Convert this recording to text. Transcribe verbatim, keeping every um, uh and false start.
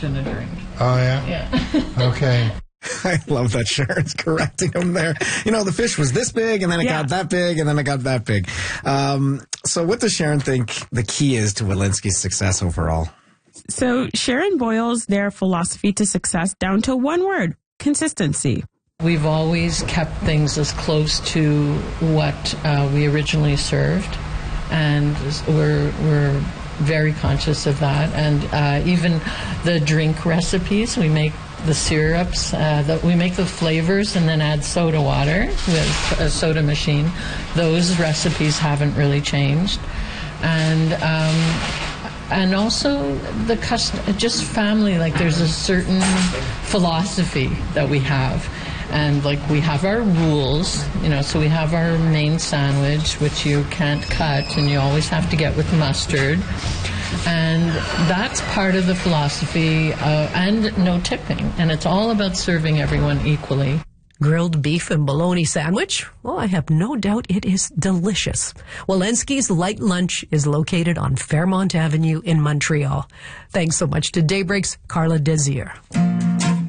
in a drink. Oh, yeah? Yeah. Okay. I love that Sharon's correcting him there. You know, the fish was this big, and then it Yeah. got that big, and then it got that big. Um, so what does Sharon think the key is to Walensky's success overall? So Sharon boils their philosophy to success down to one word: consistency. We've always kept things as close to what uh, we originally served, and we're we're very conscious of that. And uh, even the drink recipes, we make the syrups, uh, the, we make the flavors and then add soda water with a soda machine. Those recipes haven't really changed. And um, and also the cust- just family, like there's a certain philosophy that we have. And like we have our rules, you know, so we have our main sandwich, which you can't cut and you always have to get with mustard. And that's part of the philosophy, uh, and no tipping. And it's all about serving everyone equally. Grilled beef and bologna sandwich? Well, I have no doubt it is delicious. Walensky's Light Lunch is located on Fairmont Avenue in Montreal. Thanks so much to Daybreak's Carla Desir.